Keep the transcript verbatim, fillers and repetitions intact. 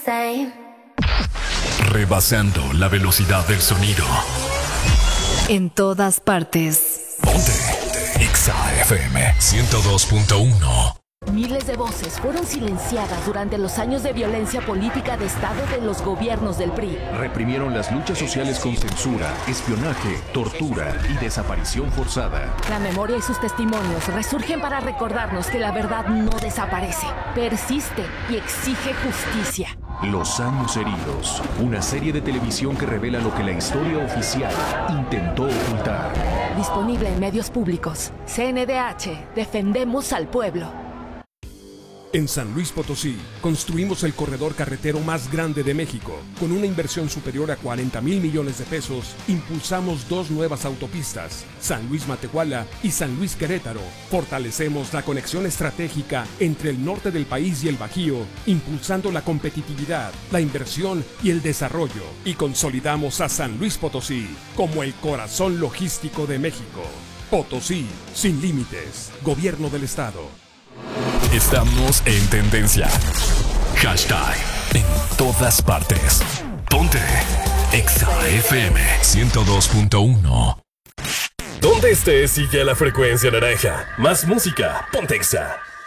same. Rebasando la velocidad del sonido. En todas partes. Ponte. Exa F M ciento dos punto uno. Miles de voces fueron silenciadas durante los años de violencia política de Estado de los gobiernos del P R I. Reprimieron las luchas sociales con censura, espionaje, tortura y desaparición forzada. La memoria y sus testimonios resurgen para recordarnos que la verdad no desaparece, persiste y exige justicia. Los años heridos, una serie de televisión que revela lo que la historia oficial intentó ocultar. Disponible en medios públicos. C N D H, defendemos al pueblo. En San Luis Potosí, construimos el corredor carretero más grande de México. Con una inversión superior a cuarenta mil millones de pesos, impulsamos dos nuevas autopistas, San Luis Matehuala y San Luis Querétaro. Fortalecemos la conexión estratégica entre el norte del país y el Bajío, impulsando la competitividad, la inversión y el desarrollo. Y consolidamos a San Luis Potosí como el corazón logístico de México. Potosí, sin límites. Gobierno del Estado. Estamos en tendencia. Hashtag en todas partes. Ponte Exa F M ciento dos punto uno. Donde estés, sigue la frecuencia naranja. Más música, ponte Exa.